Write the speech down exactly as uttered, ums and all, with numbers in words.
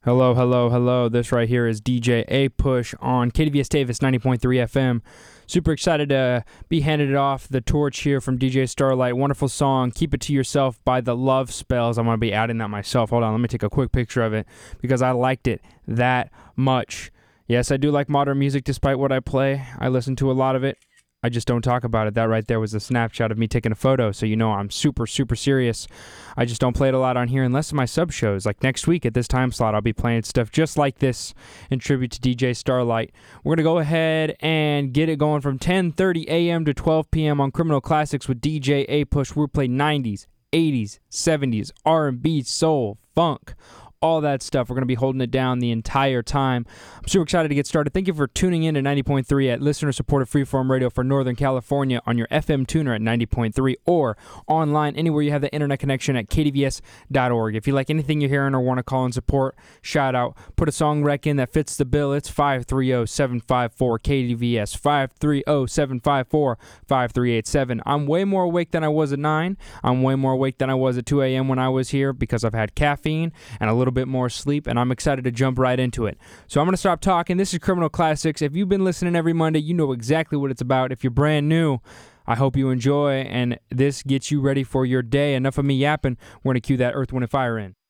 Hello, hello, hello. This right here is D J A Push on K D V S Davis ninety point three F M. Super excited to be handed it off the torch here from D J Starlight. Wonderful song, Keep It To Yourself by The Love Spells. I'm going to be adding that myself. Hold on, let me take a quick picture of it because I liked it that much. Yes, I do like modern music despite what I play. I listen to a lot of it. I just don't talk about it. That right there was a snapshot of me taking a photo, so you know I'm super, super serious. I just don't play it a lot on here unless in my sub shows. Like next week at this time slot, I'll be playing stuff just like this in tribute to D J Starlight. We're going to go ahead and get it going from ten thirty a.m. to twelve p.m. on Criminal Classics with D J A Push. We'll play nineties, eighties, seventies, R and B, soul, funk, all that stuff. We're going to be holding it down the entire time. I'm super excited to get started. Thank you for tuning in to ninety point three at listener-supported freeform radio for Northern California on your F M tuner at ninety point three or online anywhere you have the internet connection at k d v s dot org. If you like anything you're hearing or want to call and support, shout out, put a song rec in that fits the bill. It's five three zero, seven five four, K D V S, five three zero, seven five four, five three eight seven. I'm way more awake than I was at nine. I'm way more awake than I was at two a.m. when I was here because I've had caffeine and a little bit more sleep, and I'm excited to jump right into it. So I'm going to stop talking. This is Criminal Classics. If you've been listening every Monday, you know exactly what it's about. If you're brand new, I hope you enjoy, and this gets you ready for your day. Enough of me yapping. We're going to cue that Earth, Wind, and Fire in.